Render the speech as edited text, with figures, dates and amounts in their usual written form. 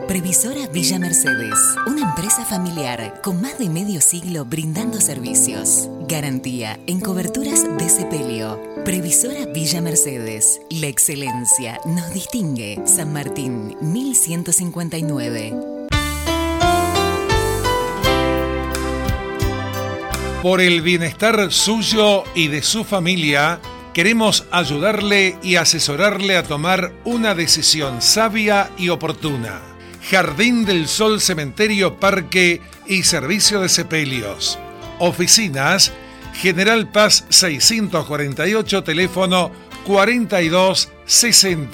Previsora Villa Mercedes, una empresa familiar con más de medio siglo brindando servicios. Garantía en coberturas de sepelio. Previsora Villa Mercedes, la excelencia nos distingue. San Martín, 1159. Por el bienestar suyo y de su familia, queremos ayudarle y asesorarle a tomar una decisión sabia y oportuna. Jardín del Sol, Cementerio, Parque y Servicio de Sepelios. Oficinas, General Paz 648, teléfono 4260.